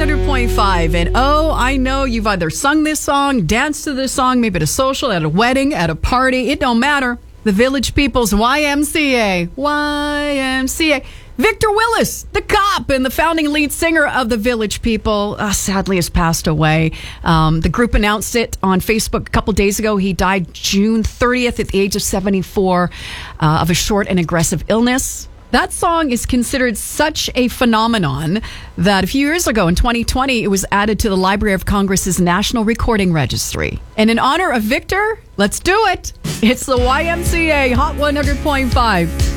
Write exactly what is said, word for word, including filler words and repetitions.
hundred point five. And oh, I know you've either sung this song, danced to this song, maybe at a social, at a wedding, at a party. It don't matter. The Village People's Y M C A. Y M C A. Victor Willis, the cop and the founding lead singer of the Village People, uh, sadly has passed away. Um, the group announced it on Facebook a couple days ago. He died June thirtieth at the age of seventy-four uh, of a short and aggressive illness. That song is considered such a phenomenon that a few years ago in twenty twenty, it was added to the Library of Congress's National Recording Registry. And in honor of Victor, let's do it. It's the Y M C A Hot one hundred point five.